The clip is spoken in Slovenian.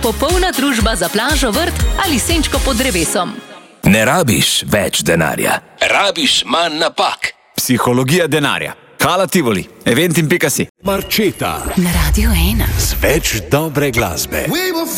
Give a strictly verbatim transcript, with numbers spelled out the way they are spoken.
popolna družba za plažo, vrt ali senčko pod drevesom. Ne rabiš več denarja, rabiš manj napak. Psihologija denarja. Hala Tivoli, eventim pika si. Marčeta Na Radio ena. z več dobre glasbe.